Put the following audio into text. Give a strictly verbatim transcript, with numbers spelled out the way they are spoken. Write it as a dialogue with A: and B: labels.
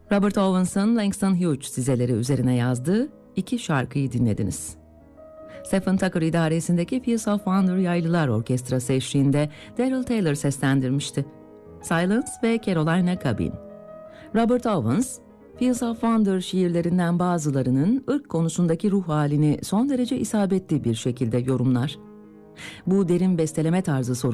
A: Robert Owens'ın Langston Hughes dizeleri üzerine yazdığı iki şarkıyı dinlediniz. Stephen Tucker idaresindeki Fields of Wonder Yaylılar Orkestrası eşliğinde Daryl Taylor seslendirmişti. Silence ve Carolina Cabin. Robert Owens, Fields of Wonder şiirlerinden bazılarının ırk konusundaki ruh halini son derece isabetli bir şekilde yorumlar. Bu derin besteleme tarzı soru